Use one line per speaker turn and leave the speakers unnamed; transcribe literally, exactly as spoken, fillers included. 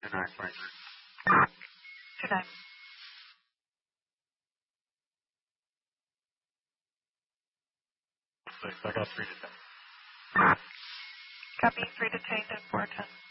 Two nine twenty three.
Two nine.
Six. I got three to ten.
Copy three detained and four ten.